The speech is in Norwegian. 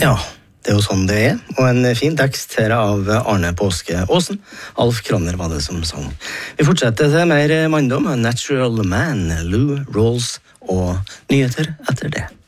Ja, det er jo sånn det er, og en fin tekst her av Arne Påske Aasen. Alf Kronner var det som sang. Vi fortsetter til mer manndom, Natural Man, Lou Rawls og nyheter etter det.